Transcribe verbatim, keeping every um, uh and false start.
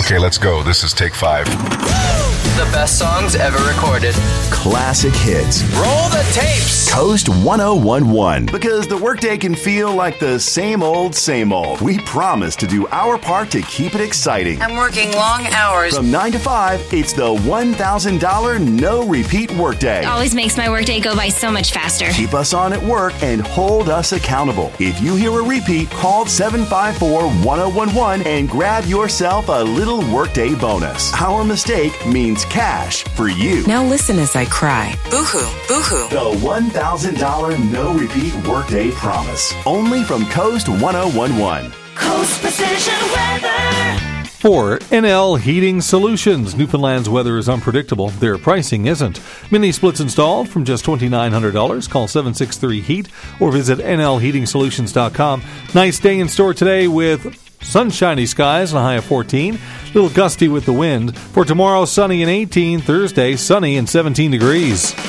Okay, let's go. This is take five. The best songs ever recorded. Classic hits. Roll the tapes. Coast one oh one one. Because the workday can feel like the same old, same old. We promise to do our part to keep it exciting. I'm working long hours. From nine to five, it's the one thousand dollars no repeat workday. Always makes my workday go by so much faster. Keep us on at work and hold us accountable. If you hear a repeat, call seven five four, one oh one one and grab yourself a little workday bonus. Our mistake means cash for you. Now listen as I cry. Boo-hoo, boo-hoo. The one thousand dollars no repeat workday promise. Only from Coast one oh one one. Coast Precision Weather. For N L Heating Solutions, Newfoundland's weather is unpredictable. Their pricing isn't. Mini splits installed from just two thousand nine hundred dollars. Call seven six three heat or visit N L heating solutions dot com. Nice day in store today with sunshiny skies and a high of fourteen. A little gusty with the wind. For tomorrow, sunny and eighteen. Thursday, sunny and seventeen degrees.